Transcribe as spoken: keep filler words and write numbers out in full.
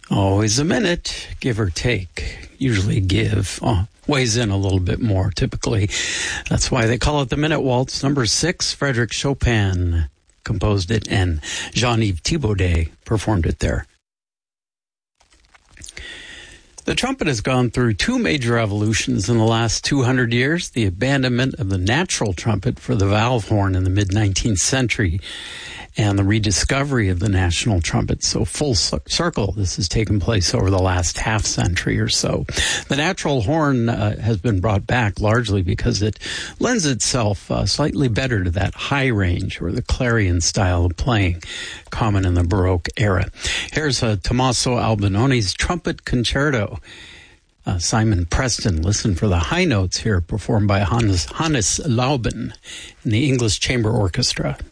Always a minute, give or take. Usually give. Oh, weighs in a little bit more, typically. That's why they call it the Minute Waltz. Number six, Frédéric Chopin composed it, and Jean-Yves Thibaudet performed it there. The trumpet has gone through two major evolutions in the last two hundred years. The abandonment of the natural trumpet for the valve horn in the mid-nineteenth century, and the rediscovery of the national trumpet. So full circle, this has taken place over the last half century or so. The natural horn uh, has been brought back largely because it lends itself uh, slightly better to that high range or the clarion style of playing common in the Baroque era. Here's uh, Tommaso Albinone's Trumpet Concerto. Uh, Simon Preston, listen for the high notes here, performed by Hannes, Hannes Lauben in the English Chamber Orchestra.